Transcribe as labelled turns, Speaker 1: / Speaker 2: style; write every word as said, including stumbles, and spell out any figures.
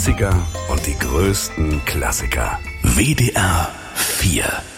Speaker 1: neunziger und die größten Klassiker. W D R vier